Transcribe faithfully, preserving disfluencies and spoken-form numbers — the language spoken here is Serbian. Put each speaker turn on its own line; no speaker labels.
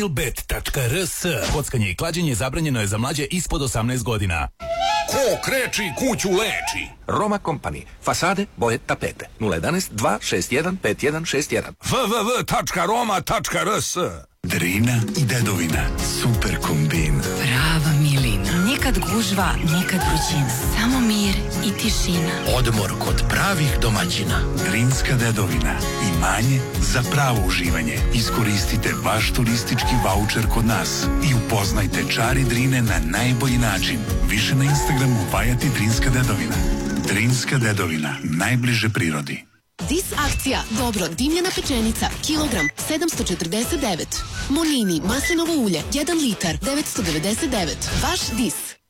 bet tačka r s. Kockanje i klađenje zabranjeno je za mlađe ispod osamnaest godina.
Ko kreči kuću leči.
Roma Company. Fasade, boje, tapete. nula jedan dva šest jedan pet jedan šest jedan.
w w w tačka roma tačka r s.
Drina i dedovina. Super kombin.
Prava milina. Nikad gužva, nikad vrućina. Samo mir i tišina.
Odmor kod pravih domaćina.
Drinska dedovina. Imanje za pravo uživanje. Iskoristite vaš turistički vaučer kod nas i upoznajte čari Drine na najbolji način. Više na Instagramu Vajati Drinska dedovina. Drinska dedovina. Najbliže prirodi.
Dis akcija, dobro, dimljena pečenica, kilogram, sedamsto četrdeset devet. Molini, maslinovo ulje, jedan litar, devetsto devedeset devet. Vaš Dis.